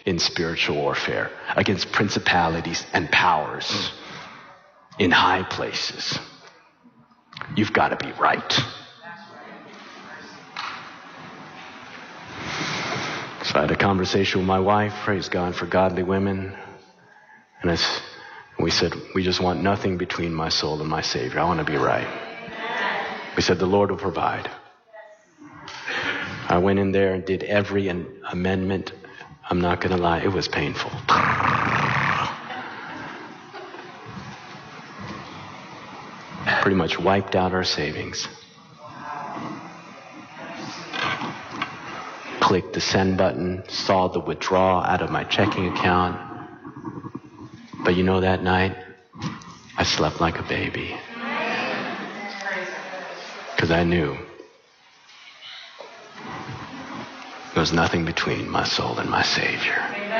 in spiritual warfare against principalities and powers in high places. You've got to be right. So I had a conversation with my wife, praise God for godly women. And we said, we just want nothing between my soul and my Savior. I want to be right. We said, the Lord will provide. I went in there and did every amendment. I'm not going to lie, it was painful. Pretty much wiped out our savings. Clicked the send button, saw the withdrawal out of my checking account. But you know, that night, I slept like a baby. Because I knew there was nothing between my soul and my Savior.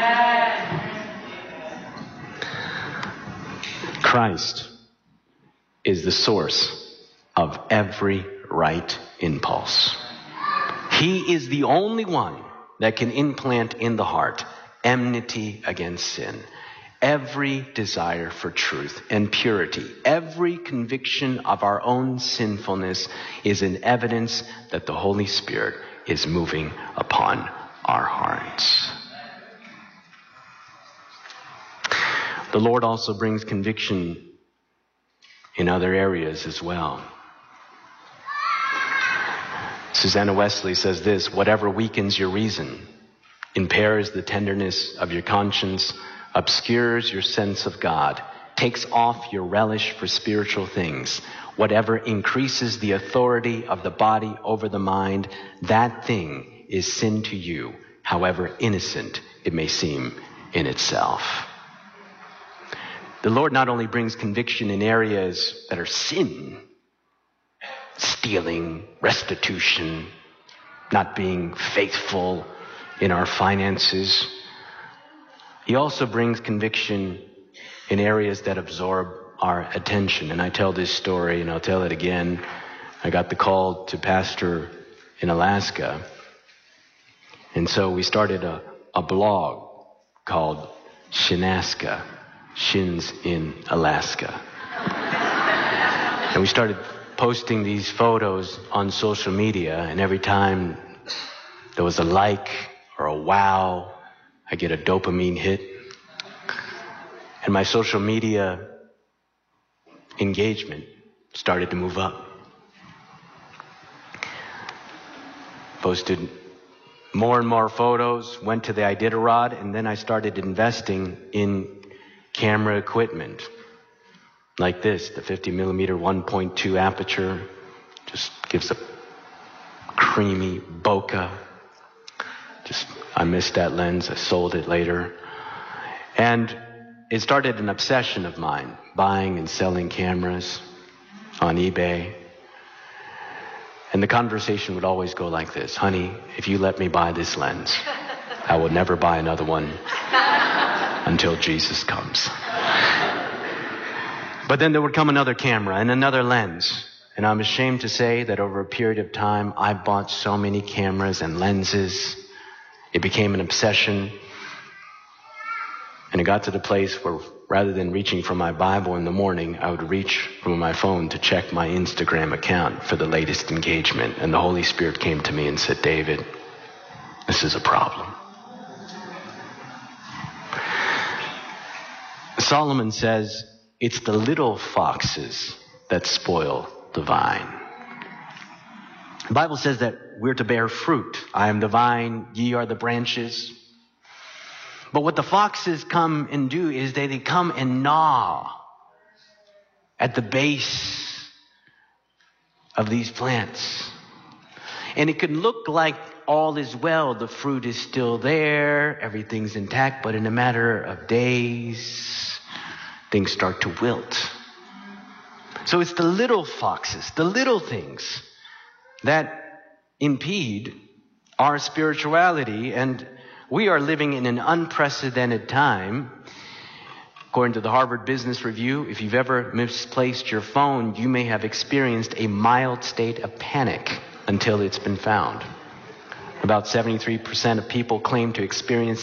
Christ is the source of every right impulse. He is the only one that can implant in the heart enmity against sin, every desire for truth and purity. Every conviction of our own sinfulness is an evidence that the Holy Spirit is moving upon our hearts. The Lord also brings conviction in other areas as well. Susanna Wesley says this: whatever weakens your reason, impairs the tenderness of your conscience, obscures your sense of God, takes off your relish for spiritual things, whatever increases the authority of the body over the mind, that thing is sin to you, however innocent it may seem in itself. The Lord not only brings conviction in areas that are sin, stealing, restitution, not being faithful in our finances. He also brings conviction in areas that absorb our attention. And I tell this story, and I'll tell it again. I got the call to pastor in Alaska. And so we started a blog called Shinaska, Shins in Alaska. And we started posting these photos on social media, and every time there was a like or a wow, I get a dopamine hit. And my social media engagement started to move up. Posted more and more photos, went to the Iditarod, and then I started investing in camera equipment. Like this, the 50 millimeter 1.2 aperture, just gives a creamy bokeh. I missed that lens, I sold it later. And it started an obsession of mine, buying and selling cameras on eBay. And the conversation would always go like this: honey, if you let me buy this lens, I will never buy another one until Jesus comes. But then there would come another camera and another lens. And I'm ashamed to say that over a period of time, I bought so many cameras and lenses. It became an obsession. And it got to the place where rather than reaching for my Bible in the morning, I would reach for my phone to check my Instagram account for the latest engagement. And the Holy Spirit came to me and said, David, this is a problem. Solomon says, it's the little foxes that spoil the vine. The Bible says that we're to bear fruit. I am the vine, ye are the branches. But what the foxes come and do is they come and gnaw at the base of these plants. And it can look like all is well, the fruit is still there, everything's intact, but in a matter of days, things start to wilt. So it's the little foxes, the little things that impede our spirituality. And we are living in an unprecedented time. According to the Harvard Business Review, if you've ever misplaced your phone, you may have experienced a mild state of panic until it's been found. About 73% of people claim to experience